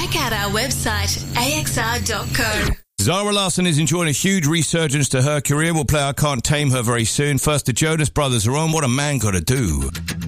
check out our website, axr.co. Zara Larsson is enjoying a huge resurgence to her career. We'll play I Can't Tame Her very soon. First, the Jonas Brothers are on. What a Man Gotta Do.